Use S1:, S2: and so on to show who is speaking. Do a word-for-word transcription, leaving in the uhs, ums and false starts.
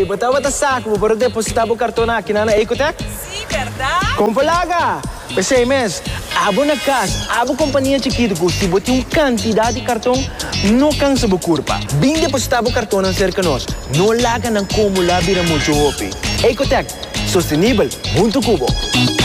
S1: Ei, botava ta saco para depositar o cartão aqui na Ecotec?
S2: Sim, verdade?
S1: Como falaga? Pensei, mas, abo na casa, abo companhia chiquita, se bote uma quantidade de cartão, não cansa a curva. Bem depositar o cartão cerca de nós, não larga na como lá vira muito hopi. Ecotec, sustentável, muito cubo.